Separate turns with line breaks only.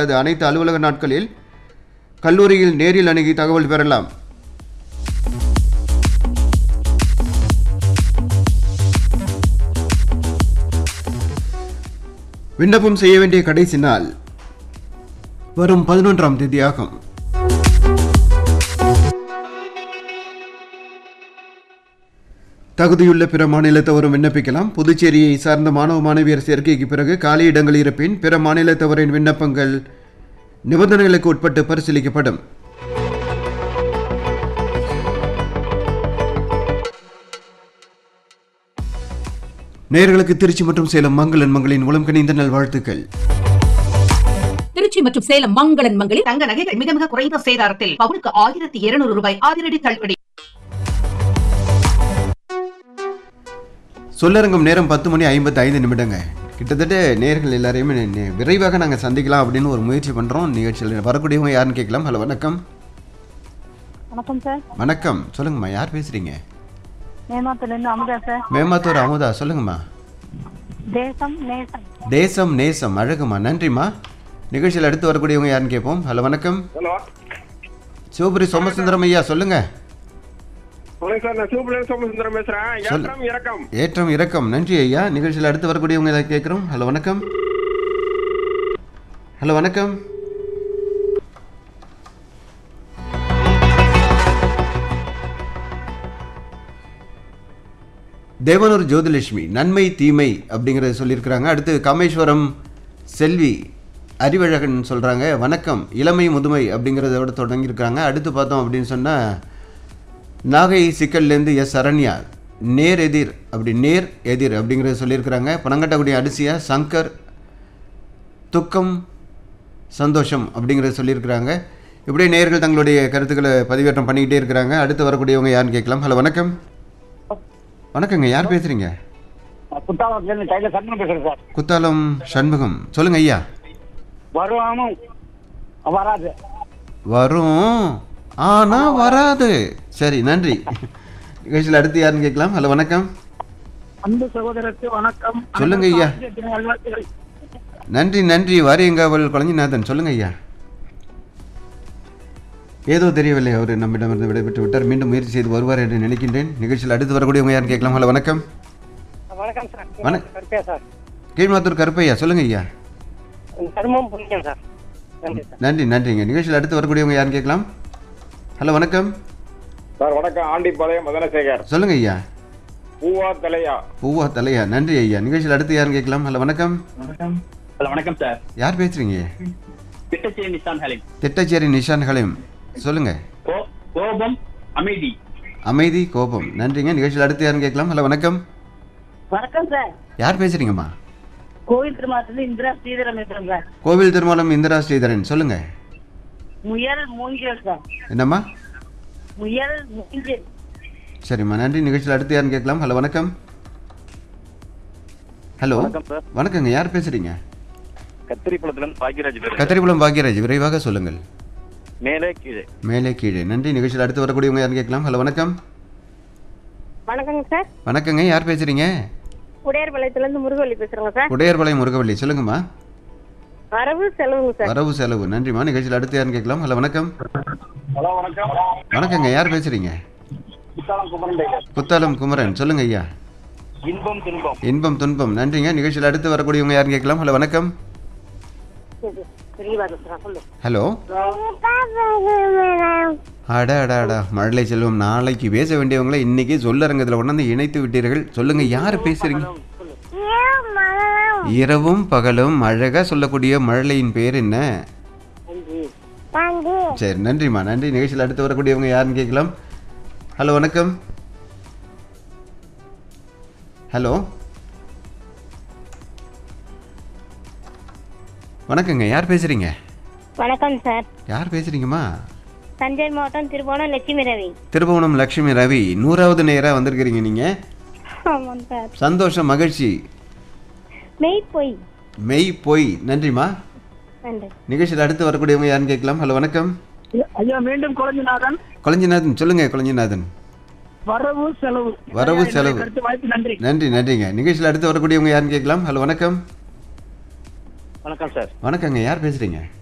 அல்லது அனைத்து அலுவலக நாட்களில் கல்லூரியில் நேரில் அணுகி தகவல் பெறலாம். விண்ணப்பம் செய்ய வேண்டிய கடைசி நாள் வரும் 11ஆம் தேதி ஆகும். தகுதியுள்ள பிற மாநிலத்தவரும் விண்ணப்பிக்கலாம். புதுச்சேரியை சார்ந்த மாணவ மாணவியர் சேர்க்கைக்கு பிறகு காலி இடங்கள் இருப்பின் பிற மாநிலத்தவரின் விண்ணப்பங்கள் நிபந்தனைகளுக்கு உட்பட்டு பரிசீலிக்கப்படும். நேயர்களுக்கு திருச்சி மற்றும் சேலம் மங்களன் மங்களின் உளம் கனிந்த நல்வாழ்த்துக்கள்.
திருச்சி மற்றும் சேலம் மங்களன் மங்களில்
தங்க நகைகள் மிக மிக குறைந்த சேதாரத்தில் பவுனுக்கு 1200 ரூபாய் அதிரடி தள்ளுபடி.
சொல்லரங்கம் நேரம் 10:55 கிட்டத்தட்ட நேயர்கள் எல்லாரையுமே விரைவாக நாங்கள் சந்திக்கலாம் அப்படின்னு ஒரு முயற்சி பண்ணுறோம். நிகழ்ச்சியில் வரக்கூடியவங்க யாருன்னு கேட்கலாம். ஹலோ, வணக்கம்.
வணக்கம் சார்.
வணக்கம், சொல்லுங்கம்மா. யார் பேசுறீங்க?
மேமாத்தூர்லேருந்து அமுதா சார்.
மேமாத்தூர் அமுதா, சொல்லுங்கம்மா.
தேசம் நேசம்.
தேசம் நேசம், அழகுமா, நன்றிம்மா. நிகழ்ச்சியில் அடுத்து வரக்கூடியவங்க யாருன்னு கேட்போம். ஹலோ, வணக்கம்.
ஹலோ,
சிவபுரி சோமசுந்தரம் ஐயா, சொல்லுங்க.
சார், நான் சூப்பர் சோமசுந்தரம் பேசுறேன். ஏற்றம் இறக்கம்.
ஏற்றம் இறக்கம், நன்றி ஐயா. நிகழ்ச்சியில் அடுத்து வரக்கூடியவங்க ஏதாவது கேட்குறோம். ஹலோ, வணக்கம். ஹலோ, வணக்கம். தேவனூர் ஜோதிலட்சுமி நன்மை தீமை அப்படிங்கிறத சொல்லியிருக்கிறாங்க. அடுத்து காமேஸ்வரம் செல்வி அறிவழகன் சொல்கிறாங்க வணக்கம் இளமை முதுமை அப்படிங்கிறதோட தொடங்கியிருக்காங்க. அடுத்து பார்த்தோம் அப்படின்னு சொன்னால் நாகை சிக்கல்லேருந்து எஸ் சரண்யா நேர் எதிர் அப்படிங்கிறத சொல்லியிருக்கிறாங்க. பனங்கட்டக்குடி அடிசியா சங்கர் துக்கம் சந்தோஷம் அப்படிங்கிறத சொல்லியிருக்கிறாங்க. இப்படியே நேயர்கள் தங்களுடைய கருத்துக்களை பதிவேற்றம் பண்ணிக்கிட்டே இருக்கிறாங்க. அடுத்து வரக்கூடியவங்க யாருன்னு கேட்கலாம். ஹலோ, வணக்கம். வணக்கங்க, யார் பேசுறீங்க? குத்தாலம் சண்முகம், சொல்லுங்க ஐயா. வரும் ஆனா வராது. சரி, நன்றி. நிகழ்ச்சியில் அடுத்து யாருன்னு கேட்கலாம். ஹலோ, வணக்கம்.
அன்பு சகோதரருக்கு வணக்கம்.
சொல்லுங்க ஐயா. நன்றி. வாரியங்காவல் கொளஞ்சிநாதன், சொல்லுங்க ஐயா. ஏதோ தெரியவில்லை, அவர் நம்மிடமிருந்து விடைபெற்று விட்டார். மீண்டும் முயற்சி செய்து வருவார் என்று நினைக்கின்றேன். நிகழ்ச்சியில் அடுத்து வரக்கூடியவங்க யாருன்னு கேட்கலாம். ஹலோ, வணக்கம். கீழ்மாத்தூர் கருப்பையா, சொல்லுங்க ஐயா. நன்றிங்க. நிகழ்ச்சியில் அடுத்து வரக்கூடியவங்க யாருன்னு கேட்கலாம். ஹலோ, வணக்கம்.
சார், வணக்கம். ஆண்டிப்பாளையம் மதனசேகர்,
சொல்லுங்க ஐயா.
பூவா தலையா,
நன்றி ஐயா. நிகழ்ச்சியில் அடுத்து யாருன்னு கேட்கலாம். ஹலோ, வணக்கம்.
ஹலோ, வணக்கம் சார்.
யார் பேசுறீங்க? திட்டச்சேரி நிஷான் ஹலீம், சொல்லுங்க.
கோபம்
அமைதி கோபம், நன்றிங்க. நிகழ்ச்சியில் அடுத்து யாருன்னு கேட்கலாம். ஹலோ, வணக்கம்.
வணக்கம் சார்.
யார் பேசுறீங்கம்மா?
கோவில் திருமாவட்டத்துல இந்திரா ஸ்ரீதரன் பேசுறேன் சார்.
கோவில் திருமாவளம் இந்திரா ஸ்ரீதரன், சொல்லுங்க.
முயல் மூங்கில் சார்.
என்னம்மா?
முயல் மூங்கில்.
சரிம்மா, நன்றி. நிகழ்ச்சியில் அடுத்து யாருன்னு கேட்கலாம். ஹலோ, வணக்கம். ஹலோ, வணக்கங்க, யார் பேசுறீங்க? கத்திரிக்குளம் பாக்யராஜ், விரைவாக சொல்லுங்கள். மேலே கீழே, நன்றி. நிகழ்ச்சியில் அடுத்து வரக்கூடியவங்க யாருன்னு கேட்கலாம். ஹலோ, வணக்கம்.
வணக்கங்க சார்.
வணக்கங்க, யார் பேசுறீங்க?
உடையார்பாளையத்திலிருந்து முருகவள்ளி பேசுறேங்க சார்.
உடையார்பாளையம் முருகவள்ளி, சொல்லுங்கம்மா.
வரவு செலவுங்க சார்.
வரவு செலவு, நன்றிம்மா. நிகழ்ச்சியில் அடுத்து யாருன்னு கேட்கலாம். ஹலோ, வணக்கம். வணக்கங்க, யார் பேசுறீங்க? குத்தாலம் குமரன், சொல்லுங்க ஐயா. இன்பம் துன்பம், நன்றிங்க. நிகழ்ச்சியில் அடுத்து வரக்கூடியவங்க யாருன்னு கேட்கலாம். ஹலோ, வணக்கம். ஹலோ. அடா மழலை செல்வம், நாளைக்கு பேச வேண்டியவங்களை இன்னைக்கு சொல்லரங்கத்தில் கொண்டாந்து இணைத்து விட்டீர்கள். சொல்லுங்க, யார் பேசுறீங்க? இரவும் பகலும் அழகா சொல்லக்கூடிய மழலையின் பேர் என்ன? சரி, நன்றிம்மா, நன்றி. நிகழ்ச்சியில் அடுத்து வரக்கூடியவங்க யாருன்னு கேட்கலாம். ஹலோ, வணக்கம். ஹலோ, வணக்கங்க, யார் பேசுறீங்க?
வணக்கம் சார்.
யார் பேசுறீங்கம்மா?
தஞ்சை மாவட்டம் திருபுவனம் லட்சுமி ரவி.
திருபுவனம் லட்சுமி ரவி, 100வது நேரா வந்திருக்கிறீங்க நீங்க.
ஆமாம் சார்.
சந்தோஷம், மகிழ்ச்சி. மெய் பொய், நன்றிம்மா. நிகழ்ச்சியில் அடுத்து வரக்கூடியவங்க யாருன்னு கேட்கலாம். ஹலோ, வணக்கம்.
ஐயா, மீண்டும்
கொளஞ்சிநாதன், சொல்லுங்க. கொளஞ்சிநாதன்.
வரவு செலவு.
நன்றிங்க. நிகழ்ச்சியில் அடுத்து வரக்கூடியவங்க யாருன்னு கேட்கலாம். ஹலோ, வணக்கம்.
வணக்கம் சார்.
வணக்கங்க, யார் பேசுறீங்க?